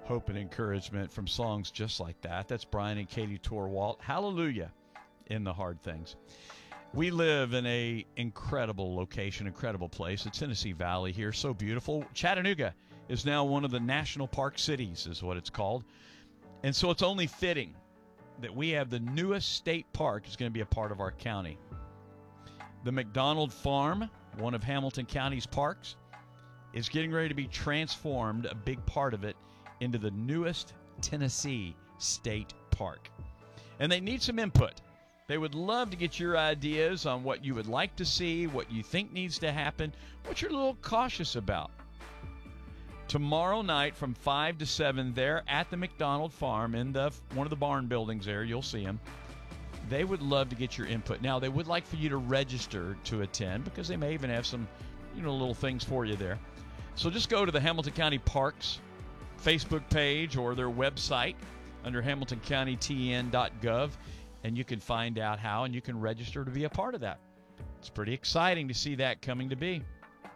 hope and encouragement from songs just like that. That's Brian and Katie Torwalt. Hallelujah in the hard things. We live in a incredible location, incredible place. The Tennessee Valley here, so beautiful. Chattanooga is now one of the national park cities, is what it's called. And so it's only fitting that we have the newest state park is going to be a part of our county. The McDonald Farm, one of Hamilton County's parks, is getting ready to be transformed, a big part of it, into the newest Tennessee state park. And they need some input. They would love to get your ideas on what you would like to see, what you think needs to happen, what you're a little cautious about. Tomorrow night from 5 to 7 there at the McDonald Farm in one of the barn buildings there, you'll see them. They would love to get your input. Now, they would like for you to register to attend because they may even have some, little things for you there. So just go to the Hamilton County Parks Facebook page or their website under hamiltoncountytn.gov, and you can find out how, and you can register to be a part of that. It's pretty exciting to see that coming to be.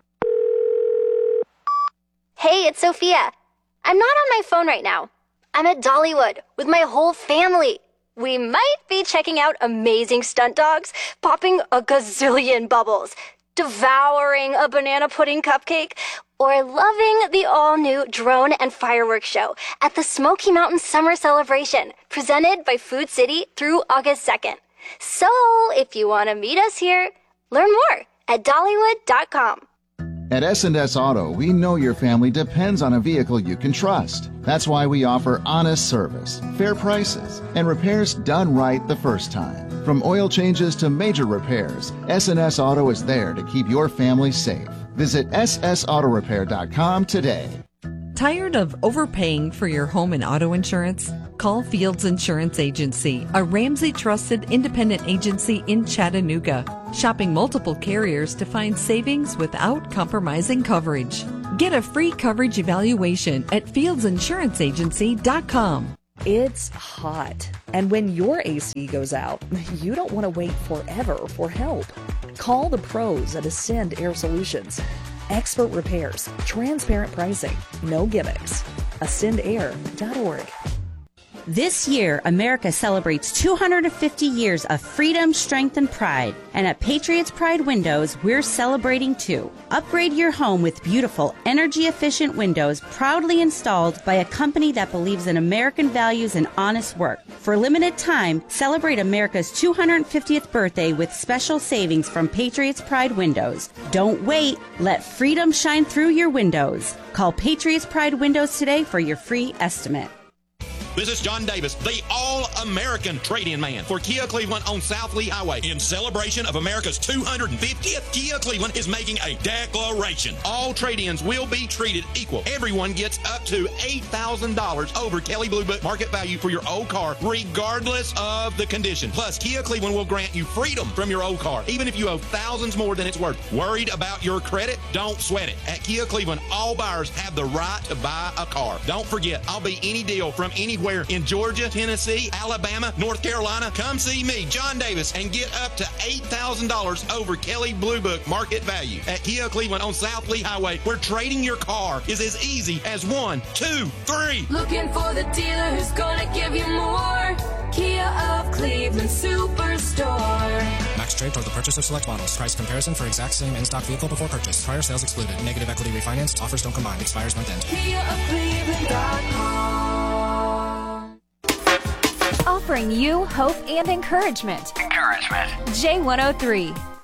Hey, it's Sophia. I'm not on my phone right now. I'm at Dollywood with my whole family. We might be checking out amazing stunt dogs, popping a gazillion bubbles, devouring a banana pudding cupcake, or loving the all-new drone and fireworks show at the Smoky Mountain Summer Celebration, presented by Food City through August 2nd. So, if you want to meet us here, learn more at Dollywood.com. At S&S Auto, we know your family depends on a vehicle you can trust. That's why we offer honest service, fair prices, and repairs done right the first time. From oil changes to major repairs, S&S Auto is there to keep your family safe. Visit ssautorepair.com today. Tired of overpaying for your home and auto insurance? Call Fields Insurance Agency, a Ramsey-trusted independent agency in Chattanooga, shopping multiple carriers to find savings without compromising coverage. Get a free coverage evaluation at fieldsinsuranceagency.com. It's hot, and when your AC goes out, you don't want to wait forever for help. Call the pros at Ascend Air Solutions. Expert repairs, transparent pricing, no gimmicks. AscendAir.org. This year, America celebrates 250 years of freedom, strength, and pride. And at Patriots Pride Windows, we're celebrating too. Upgrade your home with beautiful, energy-efficient windows proudly installed by a company that believes in American values and honest work. For a limited time, celebrate America's 250th birthday with special savings from Patriots Pride Windows. Don't wait. Let freedom shine through your windows. Call Patriots Pride Windows today for your free estimate. This is John Davis, the all-American trade-in man for Kia Cleveland on South Lee Highway. In celebration of America's 250th, Kia Cleveland is making a declaration. All trade-ins will be treated equal. Everyone gets up to $8,000 over Kelley Blue Book market value for your old car, regardless of the condition. Plus, Kia Cleveland will grant you freedom from your old car, even if you owe thousands more than it's worth. Worried about your credit? Don't sweat it. At Kia Cleveland, all buyers have the right to buy a car. Don't forget, I'll be any deal from anywhere in Georgia, Tennessee, Alabama, North Carolina. Come see me, John Davis, and get up to $8,000 over Kelley Blue Book market value. At Kia Cleveland on South Lee Highway, where trading your car is as easy as 1, 2, 3. Looking for the dealer who's gonna give you more. Kia of Cleveland Superstore. Max trade toward the purchase of select models. Price comparison for exact same in-stock vehicle before purchase. Prior sales excluded. Negative equity refinanced. Offers don't combine. Expires month end. KiaofCleveland.com. Offering you hope and encouragement. J103.